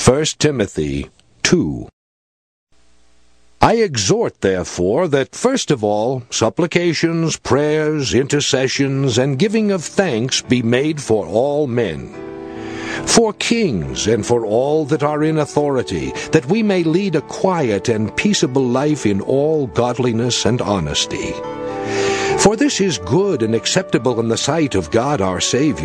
1 Timothy 2. I exhort, therefore, that first of all supplications, prayers, intercessions, and giving of thanks be made for all men, for kings, and for all that are in authority, that we may lead a quiet and peaceable life in all godliness and honesty. For this is good and acceptable in the sight of God our Savior,